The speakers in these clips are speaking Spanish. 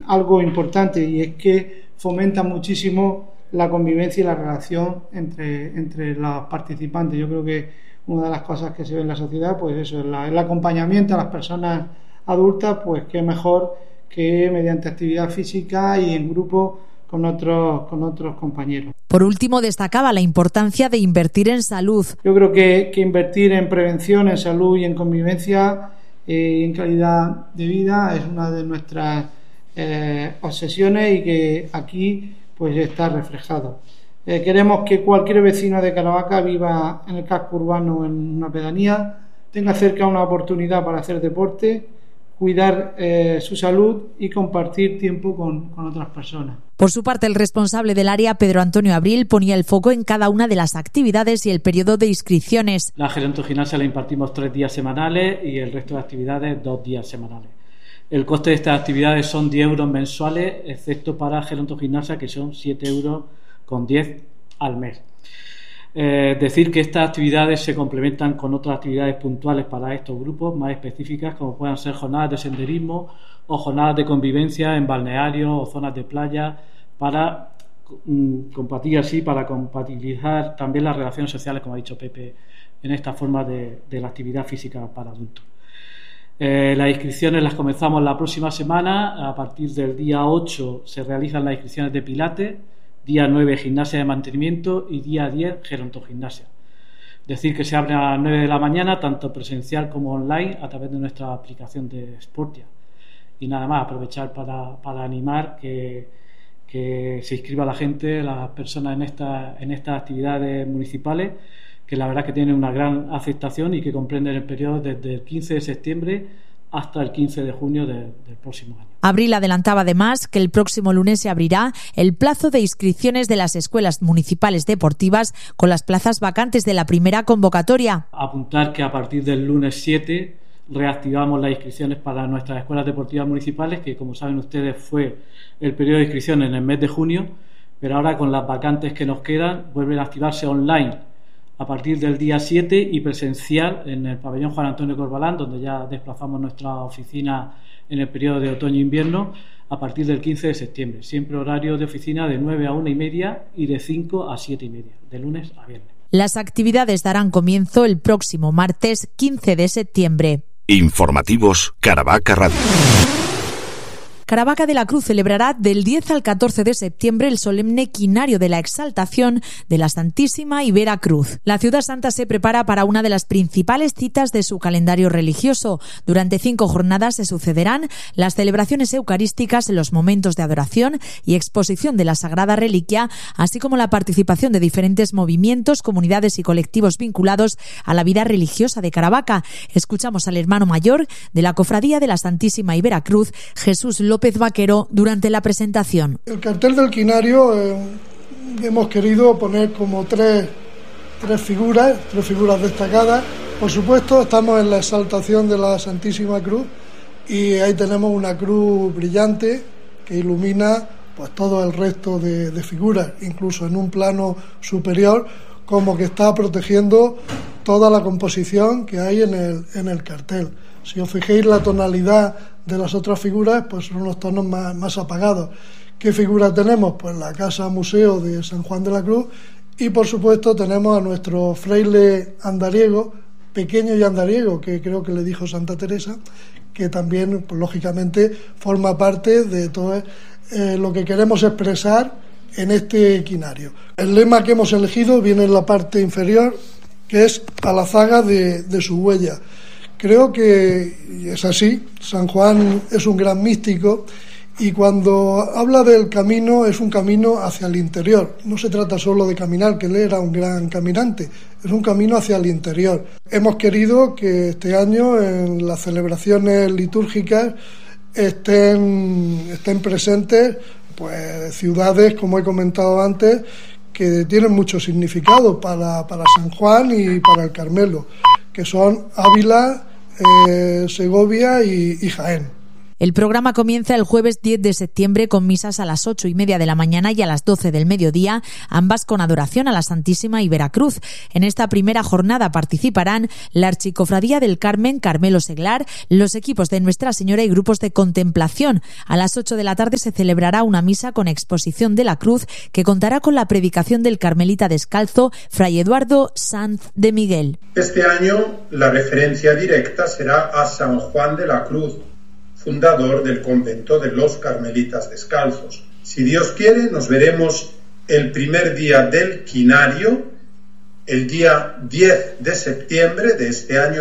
algo importante, y es que fomenta muchísimo la convivencia y la relación entre los participantes. Yo creo que una de las cosas que se ve en la sociedad, pues eso, el acompañamiento a las personas adultas, pues qué mejor que mediante actividad física y en grupo con otros compañeros. Por último, destacaba la importancia de invertir en salud. Yo creo que invertir en prevención, en salud y en convivencia y en calidad de vida es una de nuestras obsesiones, y que aquí pues está reflejado. Queremos que cualquier vecino de Caravaca viva en el casco urbano, en una pedanía, tenga cerca una oportunidad para hacer deporte, cuidar su salud y compartir tiempo con otras personas. Por su parte, el responsable del área, Pedro Antonio Abril, ponía el foco en cada una de las actividades y el periodo de inscripciones. La gerontogimnasia la impartimos 3 días semanales y el resto de actividades 2 días semanales. El coste de estas actividades son 10 euros mensuales, excepto para gerontogimnasia, que son 7,10 euros al mes. Decir que estas actividades se complementan con otras actividades puntuales para estos grupos más específicas, como puedan ser jornadas de senderismo o jornadas de convivencia en balnearios o zonas de playa, para compatibilizar también las relaciones sociales, como ha dicho Pepe, en esta forma de la actividad física para adultos. Las inscripciones las comenzamos la próxima semana. A partir del día 8 se realizan las inscripciones de pilates, día 9 gimnasia de mantenimiento y día 10 gerontogimnasia. Decir que se abre a las 9 de la mañana, tanto presencial como online, a través de nuestra aplicación de Sportia. Y nada más, aprovechar para animar que se inscriba la gente, las personas en estas actividades municipales, que la verdad que tienen una gran aceptación y que comprenden el periodo desde el 15 de septiembre hasta el 15 de junio del próximo año. Abril adelantaba además que el próximo lunes se abrirá el plazo de inscripciones de las escuelas municipales deportivas con las plazas vacantes de la primera convocatoria. Apuntar que a partir del lunes 7 reactivamos las inscripciones para nuestras escuelas deportivas municipales, que como saben ustedes fue el periodo de inscripción en el mes de junio, pero ahora con las vacantes que nos quedan vuelven a activarse online a partir del día 7 y presencial en el pabellón Juan Antonio Corbalán, donde ya desplazamos nuestra oficina en el periodo de otoño-invierno, a partir del 15 de septiembre. Siempre horario de oficina de 9 a 1:30 y de 5 a 7:30, de lunes a viernes. Las actividades darán comienzo el próximo martes 15 de septiembre. Informativos Caravaca Radio. Caravaca de la Cruz celebrará del 10 al 14 de septiembre el solemne quinario de la Exaltación de la Santísima y Vera Cruz. La ciudad santa se prepara para una de las principales citas de su calendario religioso. Durante 5 jornadas se sucederán las celebraciones eucarísticas, los momentos de adoración y exposición de la Sagrada Reliquia, así como la participación de diferentes movimientos, comunidades y colectivos vinculados a la vida religiosa de Caravaca. Escuchamos al hermano mayor de la Cofradía de la Santísima y Vera Cruz, Jesús López Vaquero, durante la presentación. El cartel del quinario hemos querido poner como tres figuras destacadas. Por supuesto, estamos en la exaltación de la Santísima Cruz y ahí tenemos una cruz brillante que ilumina pues todo el resto de figuras, incluso en un plano superior, como que está protegiendo toda la composición que hay en el cartel. Si os fijáis, la tonalidad de las otras figuras pues son unos tonos más apagados. ¿Qué figuras tenemos? Pues la Casa Museo de San Juan de la Cruz, y por supuesto tenemos a nuestro fraile andariego, pequeño y andariego, que creo que le dijo Santa Teresa, que también pues, lógicamente forma parte de todo lo que queremos expresar en este quinario. El lema que hemos elegido viene en la parte inferior, que es a la zaga de su huella. Creo que es así. San Juan es un gran místico y cuando habla del camino es un camino hacia el interior. No se trata solo de caminar, que él era un gran caminante, es un camino hacia el interior. Hemos querido que este año en las celebraciones litúrgicas estén presentes pues ciudades, como he comentado antes, que tienen mucho significado para San Juan y para el Carmelo, que son Ávila, Segovia y Jaén. El programa comienza el jueves 10 de septiembre con misas a las 8:30 de la mañana y a las 12 del mediodía, ambas con adoración a la Santísima y Veracruz. En esta primera jornada participarán la Archicofradía del Carmen, Carmelo Seglar, los equipos de Nuestra Señora y grupos de contemplación. A las 8 de la tarde se celebrará una misa con exposición de la cruz que contará con la predicación del carmelita descalzo Fray Eduardo Sanz de Miguel. Este año la referencia directa será a San Juan de la Cruz, fundador del convento de los Carmelitas Descalzos. Si Dios quiere, nos veremos el primer día del quinario, el día 10 de septiembre de este año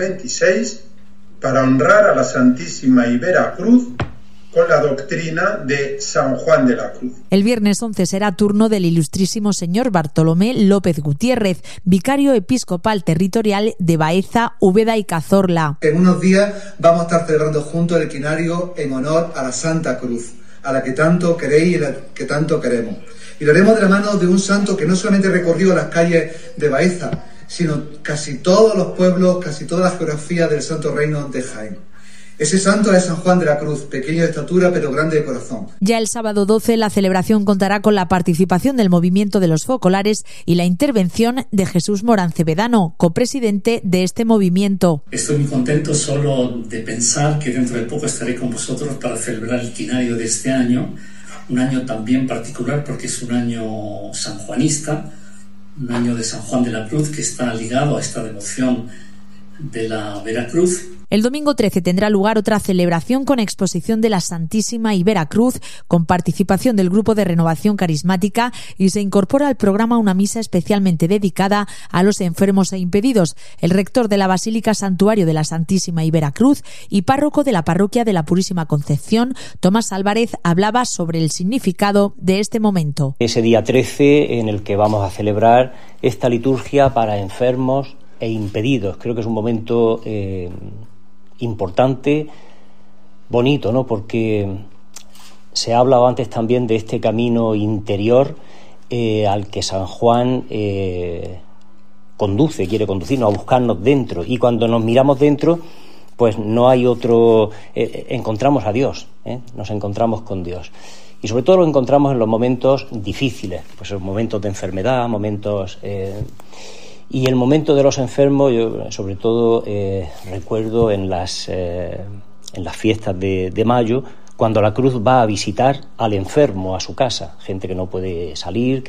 2026, para honrar a la Santísima y Veracruz con la doctrina de San Juan de la Cruz. El viernes 11 será turno del ilustrísimo señor Bartolomé López Gutiérrez, vicario episcopal territorial de Baeza, Úbeda y Cazorla. En unos días vamos a estar celebrando juntos el quinario en honor a la Santa Cruz, a la que tanto queréis y la que tanto queremos. Y lo haremos de la mano de un santo que no solamente recorrió las calles de Baeza, sino casi todos los pueblos, casi toda la geografía del Santo Reino de Jaén. Ese santo es San Juan de la Cruz, pequeño de estatura pero grande de corazón. Ya el sábado 12 la celebración contará con la participación del movimiento de los focolares y la intervención de Jesús Morán Cebedano, copresidente de este movimiento. Estoy muy contento solo de pensar que dentro de poco estaré con vosotros para celebrar el quinario de este año, un año también particular porque es un año sanjuanista, un año de San Juan de la Cruz que está ligado a esta devoción de la Veracruz. El domingo 13 tendrá lugar otra celebración con exposición de la Santísima y Veracruz, con participación del Grupo de Renovación Carismática, y se incorpora al programa una misa especialmente dedicada a los enfermos e impedidos. El rector de la Basílica Santuario de la Santísima y Veracruz y párroco de la Parroquia de la Purísima Concepción, Tomás Álvarez, hablaba sobre el significado de este momento. Ese día 13 en el que vamos a celebrar esta liturgia para enfermos e impedidos. Creo que es un momento importante, bonito, ¿no? Porque se ha hablado antes también de este camino interior al que San Juan quiere conducirnos, a buscarnos dentro. Y cuando nos miramos dentro, pues no hay otro... encontramos a Dios, nos encontramos con Dios. Y sobre todo lo encontramos en los momentos difíciles, pues en momentos de enfermedad, momentos... Y el momento de los enfermos, yo sobre todo recuerdo en las fiestas de mayo, cuando la cruz va a visitar al enfermo a su casa, gente que no puede salir,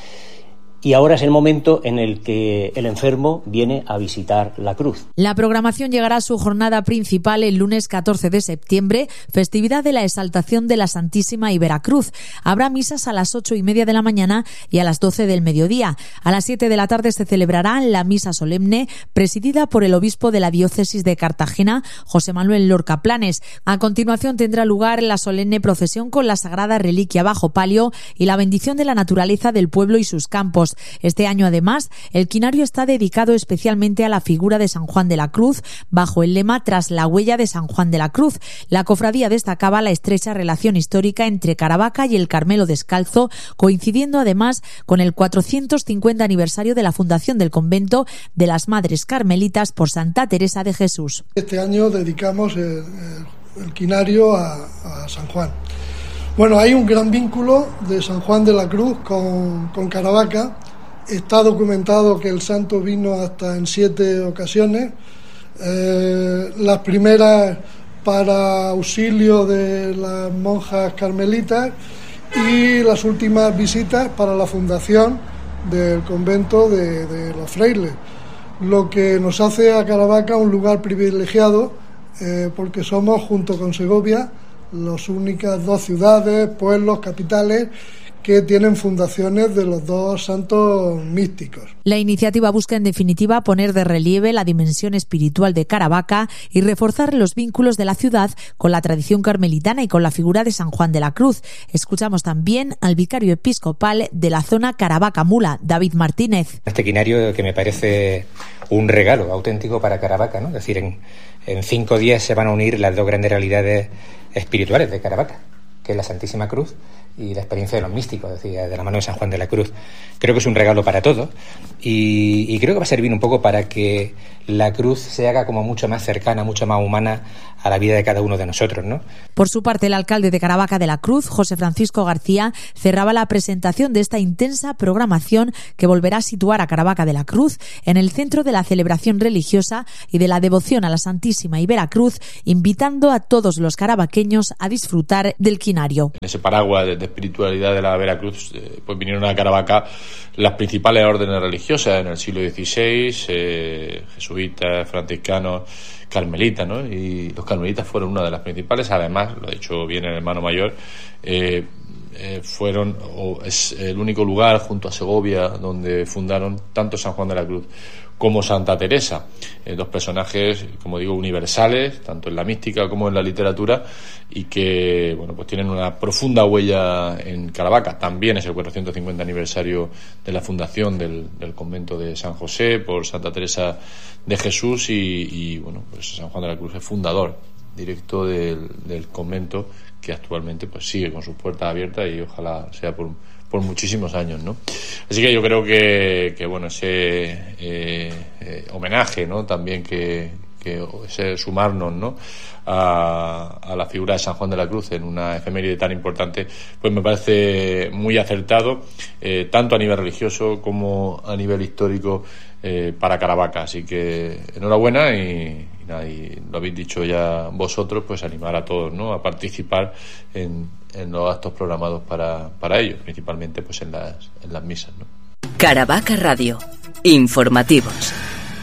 y ahora es el momento en el que el enfermo viene a visitar la cruz. La programación llegará a su jornada principal el lunes 14 de septiembre, festividad de la exaltación de la Santísima y Veracruz. Habrá misas a las 8:30 de la mañana y a las 12 del mediodía. A las 7 de la tarde se celebrará la misa solemne, presidida por el obispo de la diócesis de Cartagena, José Manuel Lorca Planes. A continuación tendrá lugar la solemne procesión con la sagrada reliquia bajo palio y la bendición de la naturaleza del pueblo y sus campos. Este año, además, el quinario está dedicado especialmente a la figura de San Juan de la Cruz, bajo el lema Tras la huella de San Juan de la Cruz. La cofradía destacaba la estrecha relación histórica entre Caravaca y el Carmelo Descalzo, coincidiendo además con el 450 aniversario de la fundación del convento de las Madres Carmelitas por Santa Teresa de Jesús. Este año dedicamos el quinario a San Juan. Bueno, hay un gran vínculo de San Juan de la Cruz con Caravaca. Está documentado que el santo vino hasta en 7 ocasiones. Las primeras para auxilio de las monjas carmelitas y las últimas visitas para la fundación del convento de los frailes, lo que nos hace a Caravaca un lugar privilegiado porque somos, junto con Segovia, las únicas 2 ciudades, pueblos, capitales que tienen fundaciones de los 2 santos místicos. La iniciativa busca, en definitiva, poner de relieve la dimensión espiritual de Caravaca y reforzar los vínculos de la ciudad con la tradición carmelitana y con la figura de San Juan de la Cruz. Escuchamos también al vicario episcopal de la zona Caravaca-Mula, David Martínez. Este quinario que me parece un regalo auténtico para Caravaca, ¿no? Es decir, en 5 días se van a unir las 2 grandes realidades espirituales de Caravaca, que es la Santísima Cruz y la experiencia de los místicos, es decir, de la mano de San Juan de la Cruz. Creo que es un regalo para todos y creo que va a servir un poco para que la cruz se haga como mucho más cercana, mucho más humana a la vida de cada uno de nosotros, ¿no? Por su parte, el alcalde de Caravaca de la Cruz, José Francisco García, cerraba la presentación de esta intensa programación que volverá a situar a Caravaca de la Cruz en el centro de la celebración religiosa y de la devoción a la Santísima y Veracruz, invitando a todos los caravaqueños a disfrutar del quinario. En ese paraguas de espiritualidad de la Veracruz, pues vinieron a Caravaca las principales órdenes religiosas en el siglo XVI, jesuitas, franciscanos, carmelitas, ¿no? Y los carmelitas fueron una de las principales. Además, lo ha dicho bien el hermano mayor, es el único lugar junto a Segovia donde fundaron tanto San Juan de la Cruz como Santa Teresa, dos personajes, como digo, universales, tanto en la mística como en la literatura, y que, bueno, pues tienen una profunda huella en Caravaca. También es el 450 aniversario de la fundación del convento de San José por Santa Teresa de Jesús, y bueno, pues San Juan de la Cruz es fundador directo del convento, que actualmente pues sigue con sus puertas abiertas y ojalá sea por muchísimos años, ¿no? Así que yo creo que bueno, ese homenaje, ¿no? También que ese sumarnos, ¿no? a la figura de San Juan de la Cruz en una efeméride tan importante, pues me parece muy acertado, tanto a nivel religioso como a nivel histórico, para Caravaca. Así que enhorabuena y lo habéis dicho ya vosotros, pues animar a todos, ¿no? A participar en los actos programados para ellos, principalmente pues en las misas, ¿no? Caravaca Radio. Informativos.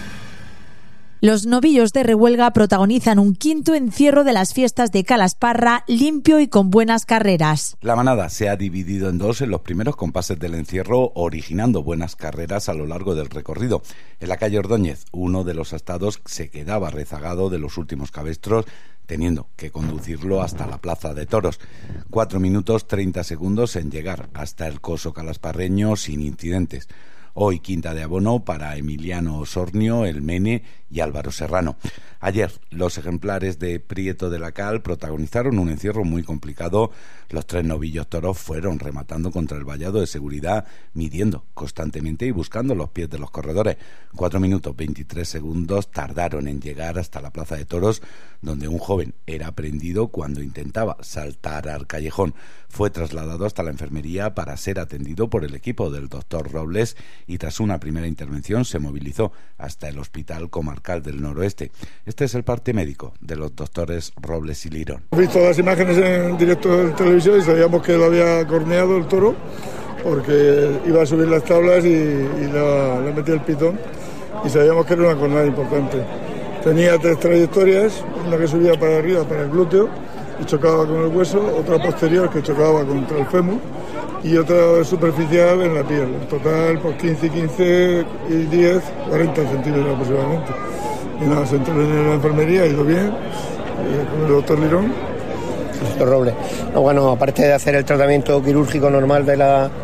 Los novillos de Revuelga protagonizan un quinto encierro de las fiestas de Calasparra, limpio y con buenas carreras. La manada se ha dividido en dos en los primeros compases del encierro, originando buenas carreras a lo largo del recorrido. En la calle Ordóñez, uno de los astados se quedaba rezagado de los últimos cabestros, teniendo que conducirlo hasta la plaza de toros. 4 minutos 30 segundos en llegar hasta el coso calasparreño sin incidentes. Hoy quinta de abono para Emiliano Osornio, El Mene y Álvaro Serrano. Ayer los ejemplares de Prieto de la Cal protagonizaron un encierro muy complicado. Los 3 novillos toros fueron rematando contra el vallado de seguridad, midiendo constantemente y buscando los pies de los corredores. 4 minutos 23 segundos tardaron en llegar hasta la plaza de toros, donde un joven era prendido cuando intentaba saltar al callejón. Fue trasladado hasta la enfermería para ser atendido por el equipo del doctor Robles y tras una primera intervención se movilizó hasta el Hospital Comarcal del Noroeste. Este es el parte médico de los doctores Robles y Lirón. Hemos visto las imágenes en directo en televisión y sabíamos que lo había corneado el toro porque iba a subir las tablas y le metía el pitón y sabíamos que era una cornada importante. Tenía 3 trayectorias, una que subía para arriba, para el glúteo, y chocaba con el hueso, otra posterior que chocaba contra el fémur y otra superficial en la piel. En total, por 15 y 10, 40 centímetros aproximadamente. Y nada, se entró en la enfermería, ha ido bien, con el doctor Lirón. Doctor Robles. No, bueno, aparte de hacer el tratamiento quirúrgico normal de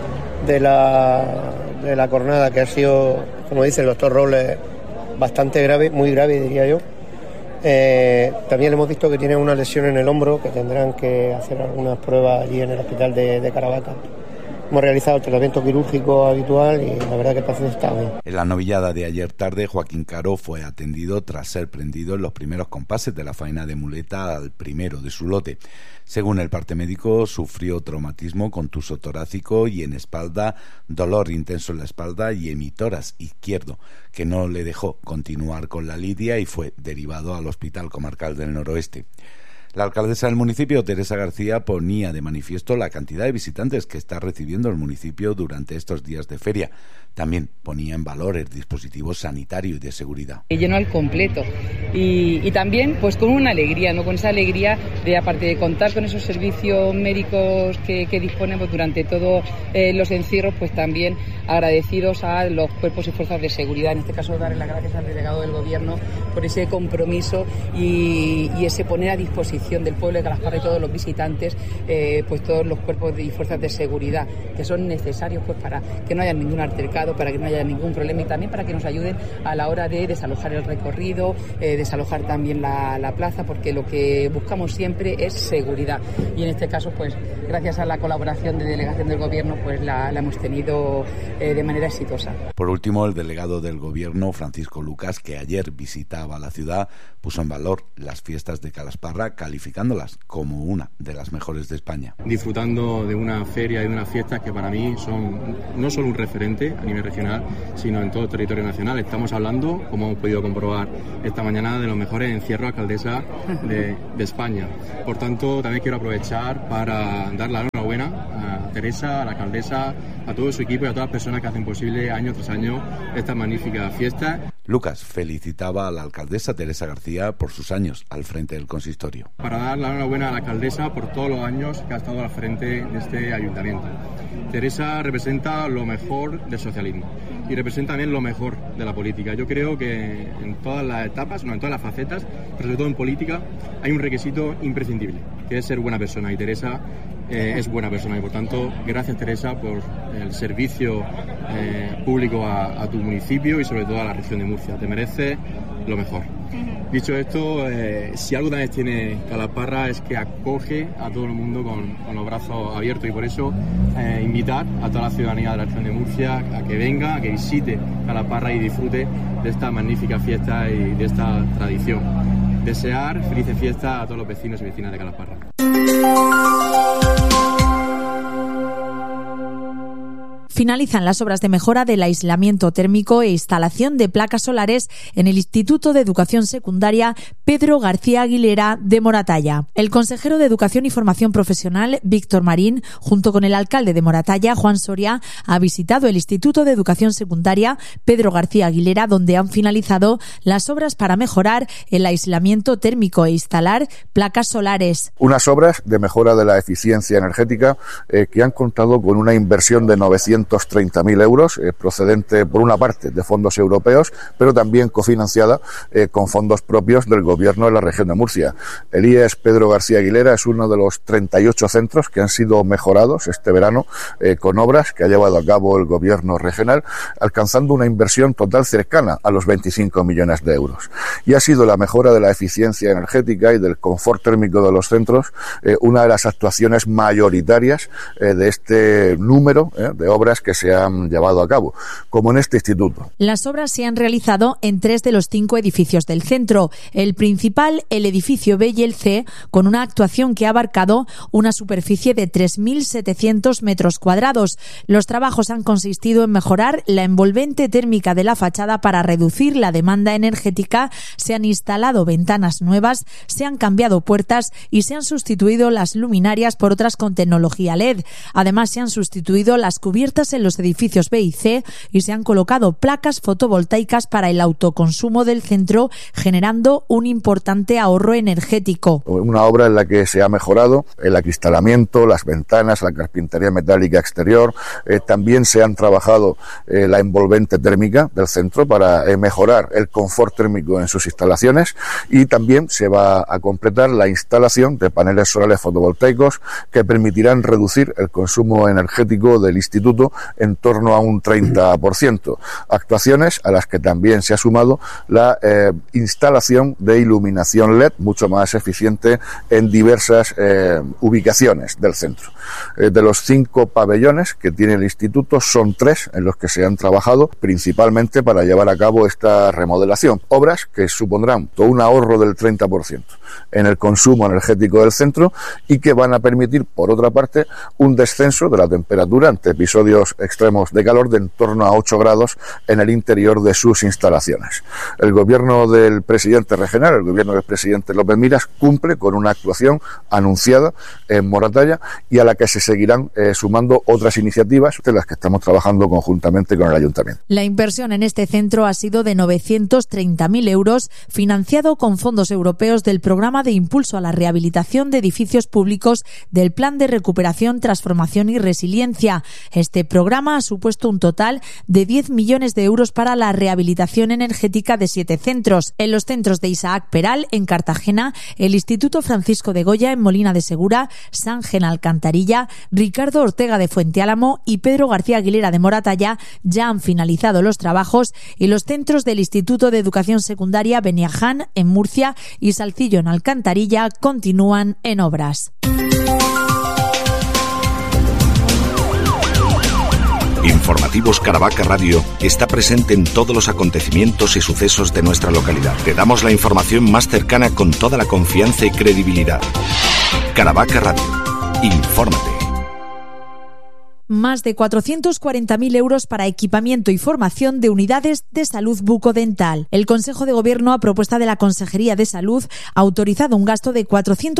la cornada, que ha sido, como dice el doctor Robles, bastante grave, muy grave diría yo. También hemos visto que tiene una lesión en el hombro, que tendrán que hacer algunas pruebas allí en el hospital de Caravaca. Hemos realizado el tratamiento quirúrgico habitual y la verdad que el paciente está bien. En la novillada de ayer tarde, Joaquín Caro fue atendido tras ser prendido en los primeros compases de la faena de muleta al primero de su lote. Según el parte médico, sufrió traumatismo contuso torácico y en espalda, dolor intenso en la espalda y hemitórax izquierdo, que no le dejó continuar con la lidia y fue derivado al Hospital Comarcal del Noroeste. La alcaldesa del municipio, Teresa García, ponía de manifiesto la cantidad de visitantes que está recibiendo el municipio durante estos días de feria. También ponía en valor el dispositivo sanitario y de seguridad. Lleno al completo y también pues con una alegría, ¿no? Con esa alegría de, aparte de contar con esos servicios médicos que disponemos durante todos los encierros, pues también agradecidos a los cuerpos y fuerzas de seguridad, en este caso darle las gracias al delegado del gobierno por ese compromiso y ese poner a disposición protección del pueblo de Calasparra y todos los visitantes, pues todos los cuerpos y fuerzas de seguridad que son necesarios pues para que no haya ningún altercado, para que no haya ningún problema y también para que nos ayuden a la hora de desalojar el recorrido, desalojar también la plaza, porque lo que buscamos siempre es seguridad y en este caso pues gracias a la colaboración de delegación del gobierno pues la hemos tenido de manera exitosa. Por último, el delegado del gobierno, Francisco Lucas, que ayer visitaba la ciudad, puso en valor las fiestas de Calasparra, calificándolas como una de las mejores de España. Disfrutando de una feria y de unas fiestas que para mí son no solo un referente a nivel regional, sino en todo el territorio nacional. Estamos hablando, como hemos podido comprobar esta mañana, de los mejores encierros alcaldesa de España. Por tanto, también quiero aprovechar para dar la enhorabuena a Teresa, a la alcaldesa, a todo su equipo y a todas las personas que hacen posible año tras año estas magníficas fiestas. Lucas felicitaba a la alcaldesa Teresa García por sus años al frente del consistorio. Para dar la enhorabuena a la alcaldesa por todos los años que ha estado al frente de este ayuntamiento. Teresa representa lo mejor del socialismo y representa también lo mejor de la política. Yo creo que en todas las etapas, en todas las facetas, pero sobre todo en política, hay un requisito imprescindible, que es ser buena persona, y Teresa es buena persona y por tanto gracias Teresa por el servicio público a tu municipio y sobre todo a la región de Murcia. Te mereces lo mejor. Dicho esto, si algo también tiene Calasparra es que acoge a todo el mundo con los brazos abiertos y por eso invitar a toda la ciudadanía de la región de Murcia a que venga, a que visite Calasparra y disfrute de esta magnífica fiesta y de esta tradición. Desear felices fiestas a todos los vecinos y vecinas de Calasparra. Finalizan las obras de mejora del aislamiento térmico e instalación de placas solares en el Instituto de Educación Secundaria Pedro García Aguilera de Moratalla. El consejero de Educación y Formación Profesional, Víctor Marín, junto con el alcalde de Moratalla, Juan Soria, ha visitado el Instituto de Educación Secundaria Pedro García Aguilera, donde han finalizado las obras para mejorar el aislamiento térmico e instalar placas solares. Unas obras de mejora de la eficiencia energética que han contado con una inversión de 930.000 euros, procedente por una parte de fondos europeos, pero también cofinanciada con fondos propios del Gobierno de la región de Murcia. El IES Pedro García Aguilera es uno de los 38 centros que han sido mejorados este verano con obras que ha llevado a cabo el Gobierno regional, alcanzando una inversión total cercana a los 25 millones de euros. Y ha sido la mejora de la eficiencia energética y del confort térmico de los centros una de las actuaciones mayoritarias de este número de obras que se han llevado a cabo, como en este instituto. Las obras se han realizado en 3 de los 5 edificios del centro. El principal, el edificio B y el C, con una actuación que ha abarcado una superficie de 3.700 metros cuadrados. Los trabajos han consistido en mejorar la envolvente térmica de la fachada para reducir la demanda energética. Se han instalado ventanas nuevas, se han cambiado puertas y se han sustituido las luminarias por otras con tecnología LED. Además, se han sustituido las cubiertas en los edificios B y C y se han colocado placas fotovoltaicas para el autoconsumo del centro, generando un importante ahorro energético. Una obra en la que se ha mejorado el acristalamiento, las ventanas, la carpintería metálica exterior, también se han trabajado la envolvente térmica del centro para mejorar el confort térmico en sus instalaciones y también se va a completar la instalación de paneles solares fotovoltaicos que permitirán reducir el consumo energético del instituto en torno a un 30%. Actuaciones a las que también se ha sumado la instalación de iluminación LED mucho más eficiente en diversas ubicaciones del centro. De los 5 pabellones que tiene el instituto, son 3 en los que se han trabajado principalmente para llevar a cabo esta remodelación. Obras que supondrán todo un ahorro del 30% en el consumo energético del centro y que van a permitir, por otra parte, un descenso de la temperatura ante episodios extremos de calor de en torno a 8 grados en el interior de sus instalaciones. El gobierno del presidente regional, el gobierno del presidente López Miras, cumple con una actuación anunciada en Moratalla y a la que se seguirán sumando otras iniciativas de las que estamos trabajando conjuntamente con el ayuntamiento. La inversión en este centro ha sido de 930.000 euros, financiado con fondos europeos del Programa de Impulso a la Rehabilitación de Edificios Públicos del Plan de Recuperación, Transformación y Resiliencia. Este programa ha supuesto un total de 10 millones de euros para la rehabilitación energética de 7 centros. En los centros de Isaac Peral, en Cartagena, el Instituto Francisco de Goya, en Molina de Segura, Sángel Alcantarilla, Ricardo Ortega de Fuenteálamo y Pedro García Aguilera de Moratalla ya han finalizado los trabajos, y los centros del Instituto de Educación Secundaria Beniaján, en Murcia, y Salcillo, en Alcantarilla, continúan en obras. Informativos Caravaca Radio está presente en todos los acontecimientos y sucesos de nuestra localidad. Te damos la información más cercana con toda la confianza y credibilidad. Caravaca Radio. Infórmate. Más de 440.000 euros para equipamiento y formación de unidades de salud bucodental. El Consejo de Gobierno, a propuesta de la Consejería de Salud, ha autorizado un gasto de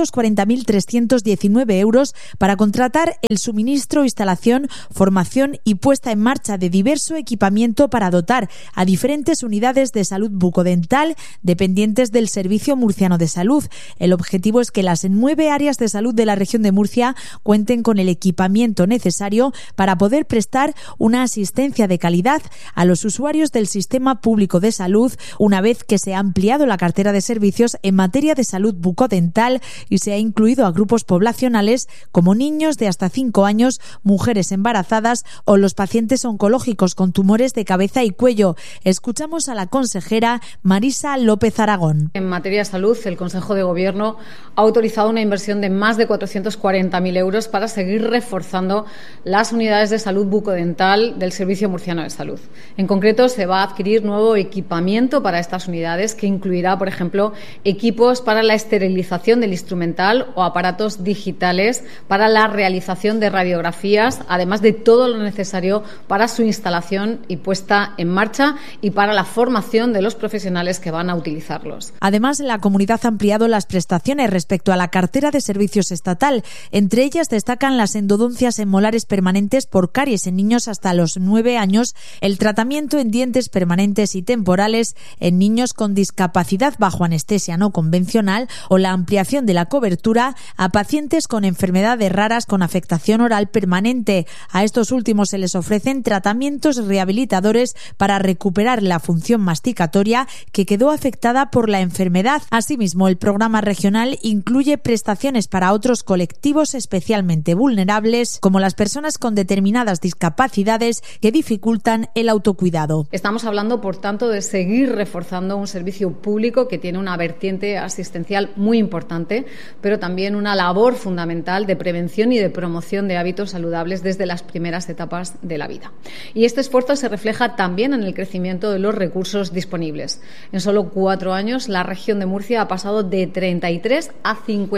440.319 euros para contratar el suministro, instalación, formación y puesta en marcha de diverso equipamiento para dotar a diferentes unidades de salud bucodental dependientes del Servicio Murciano de Salud. El objetivo es que las 9 áreas de salud de la región de Murcia cuenten con el equipamiento necesario para poder prestar una asistencia de calidad a los usuarios del sistema público de salud, una vez que se ha ampliado la cartera de servicios en materia de salud bucodental y se ha incluido a grupos poblacionales como niños de hasta 5 años, mujeres embarazadas o los pacientes oncológicos con tumores de cabeza y cuello. Escuchamos a la consejera Marisa López Aragón. En materia de salud, el Consejo de Gobierno ha autorizado una inversión de más de 440.000 euros para seguir reforzando las unidades de salud bucodental del Servicio Murciano de Salud. En concreto, se va a adquirir nuevo equipamiento para estas unidades, que incluirá, por ejemplo, equipos para la esterilización del instrumental o aparatos digitales para la realización de radiografías, además de todo lo necesario para su instalación y puesta en marcha y para la formación de los profesionales que van a utilizarlos. Además, la comunidad ha ampliado las prestaciones respecto a la cartera de servicios estatal. Entre ellas destacan las endodoncias en molares permanentes por caries en niños hasta los 9 años, el tratamiento en dientes permanentes y temporales en niños con discapacidad bajo anestesia no convencional o la ampliación de la cobertura a pacientes con enfermedades raras con afectación oral permanente. A estos últimos se les ofrecen tratamientos rehabilitadores para recuperar la función masticatoria que quedó afectada por la enfermedad. Asimismo, el programa regional incluye prestaciones para otros colectivos especialmente vulnerables, como las personas con determinadas discapacidades que dificultan el autocuidado. Estamos hablando, por tanto, de seguir reforzando un servicio público que tiene una vertiente asistencial muy importante, pero también una labor fundamental de prevención y de promoción de hábitos saludables desde las primeras etapas de la vida. Y este esfuerzo se refleja también en el crecimiento de los recursos disponibles. En solo 4 años, la región de Murcia ha pasado de 33 a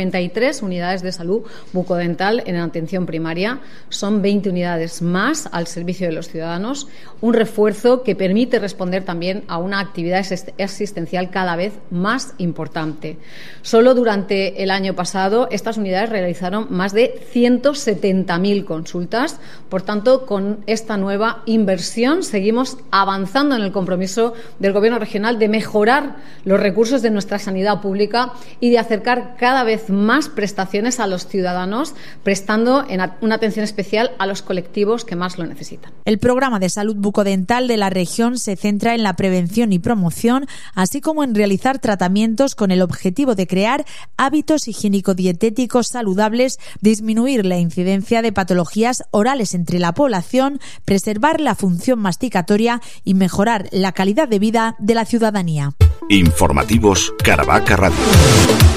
53 unidades de salud bucodental en atención primaria. Son 20 unidades más al servicio de los ciudadanos, un refuerzo que permite responder también a una actividad asistencial cada vez más importante. Solo durante el año pasado estas unidades realizaron más de 170.000 consultas. Por tanto, con esta nueva inversión seguimos avanzando en el compromiso del Gobierno regional de mejorar los recursos de nuestra sanidad pública y de acercar cada vez más prestaciones a los ciudadanos, prestando una atención especial a los colectivos que más lo necesitan. El programa de salud bucodental de la región se centra en la prevención y promoción, así como en realizar tratamientos con el objetivo de crear hábitos higiénico-dietéticos saludables, disminuir la incidencia de patologías orales entre la población, preservar la función masticatoria y mejorar la calidad de vida de la ciudadanía. Informativos Caravaca Radio.